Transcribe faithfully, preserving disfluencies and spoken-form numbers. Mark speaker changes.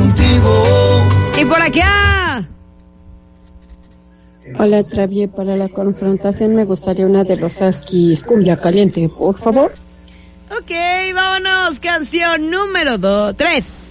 Speaker 1: contigo.
Speaker 2: Y por acá.
Speaker 3: Hola, Travie, para la confrontación me gustaría una de los Askis, cumbia caliente, por favor.
Speaker 2: Ok, vámonos, canción número dos, tres.